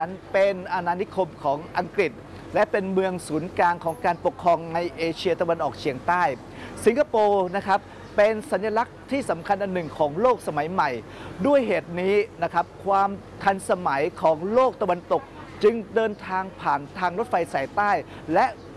นั้นเป็นอาณานิคมของอังกฤษและเป็นเมืองศูนย์กลางของการปกครองในเอเชียตะวันออกเฉียงใต้สิงคโปร์นะครับเป็นสัญลักษณ์ที่สำคัญอันหนึ่งของโลกสมัยใหม่ด้วยเหตุนี้นะครับความทันสมัยของโลกตะวันตกจึงเดินทางผ่านทางรถไฟสายใต้และ